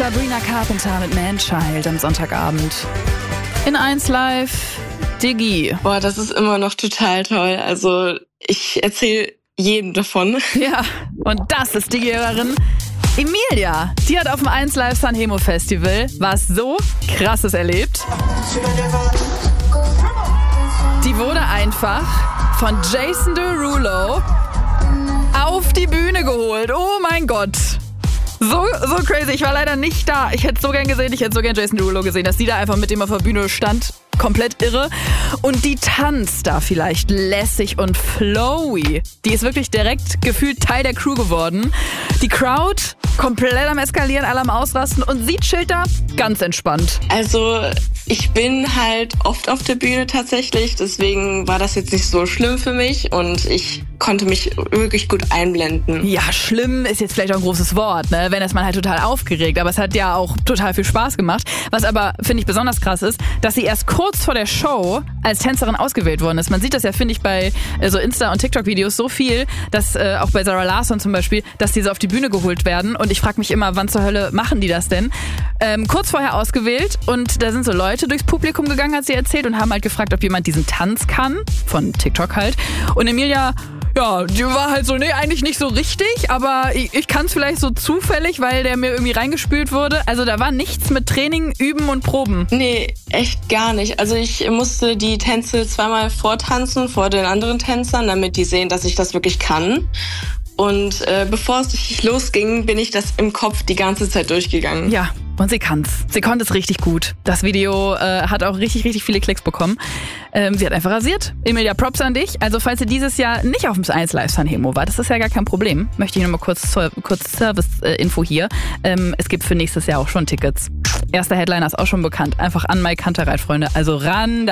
Sabrina Carpenter mit Man-Child am Sonntagabend. In 1 Live, Diggi. Boah, das ist immer noch total toll. Also ich erzähle jedem davon. Ja, und das ist die Hörerin Emilia. Die hat auf dem 1 Live Sanremo Festival was so Krasses erlebt. Die wurde einfach von Jason Derulo auf die Bühne geholt. Oh mein Gott. So crazy. Ich war leider nicht da. Ich hätte so gern Jason Derulo gesehen, dass die da einfach mit dem auf der Bühne stand. Komplett irre. Und die tanzt da vielleicht lässig und flowy. Die ist wirklich direkt gefühlt Teil der Crew geworden. Die Crowd komplett am Eskalieren, alle am Ausrasten und sie chillt da ganz entspannt. Also ich bin halt oft auf der Bühne tatsächlich, deswegen war das jetzt nicht so schlimm für mich und ich konnte mich wirklich gut einblenden. Ja, schlimm ist jetzt vielleicht auch ein großes Wort, ne? Wenn ist man halt total aufgeregt, aber es hat ja auch total viel Spaß gemacht. Was aber, finde ich, besonders krass ist, dass sie erst kurz vor der Show als Tänzerin ausgewählt worden ist. Man sieht das ja, finde ich, bei so Insta- und TikTok-Videos so viel, dass auch bei Zara Larsson zum Beispiel, dass diese auf die Bühne geholt werden und ich frage mich immer, wann zur Hölle machen die das denn? Kurz vorher ausgewählt und da sind so Leute durchs Publikum gegangen, hat sie erzählt, und haben halt gefragt, ob jemand diesen Tanz kann, von TikTok halt. Und Emilia, ja, die war halt so, nee, eigentlich nicht so richtig, aber ich kann es vielleicht so zufällig, weil der mir irgendwie reingespült wurde. Also da war nichts mit Training, Üben und Proben. Nee, echt gar nicht. Also ich musste die Tänze zweimal vortanzen vor den anderen Tänzern, damit die sehen, dass ich das wirklich kann. Und bevor es richtig losging, bin ich das im Kopf die ganze Zeit durchgegangen. Ja, und sie kann's. Sie konnte es richtig gut. Das Video hat auch richtig, richtig viele Klicks bekommen. Sie hat einfach rasiert. Emilia, Props an dich. Also falls ihr dieses Jahr nicht auf dem 1 Live Sanremo war, das ist ja gar kein Problem. Möchte ich noch mal kurz Service-Info hier. Es gibt für nächstes Jahr auch schon Tickets. Erster Headliner ist auch schon bekannt. Einfach an Mike Kantereit, Freunde. Also ran da.